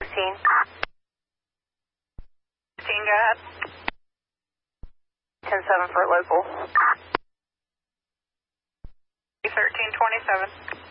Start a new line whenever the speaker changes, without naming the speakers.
15.
15, go ahead.
10-7 for local.
1327.